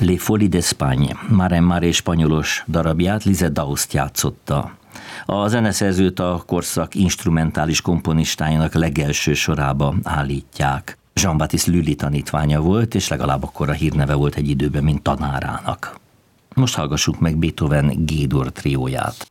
Les Folies d'Espagne, Maren Mare spanyolos darabját Lizette Daoust játszotta. A zeneszerzőt a korszak instrumentális komponistáinak legelső sorába állítják. Jean-Baptiste Lully tanítványa volt, és legalább akkora hírneve volt egy időben, mint tanárának. Most hallgassuk meg Beethoven G-dur trióját.